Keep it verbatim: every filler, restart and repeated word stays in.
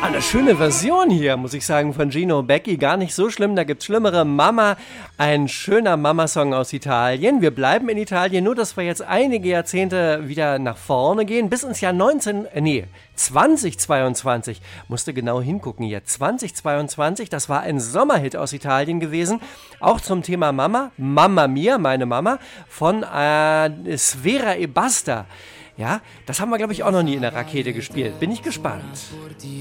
Eine schöne Version hier, muss ich sagen, von Gino Becchi. Gar nicht so schlimm, da gibt's schlimmere. Mama, ein schöner Mama-Song aus Italien. Wir bleiben in Italien, nur dass wir jetzt einige Jahrzehnte wieder nach vorne gehen. Bis ins Jahr neunzehn, äh, nee, zweitausendzweiundzwanzig. Musste genau hingucken hier. zweitausendzweiundzwanzig, das war ein Sommerhit aus Italien gewesen. Auch zum Thema Mama. Mamma Mia, meine Mama, von äh, Sfera Ebbasta. Ja, das haben wir, glaube ich, auch noch nie in der Rakete gespielt. Bin ich gespannt.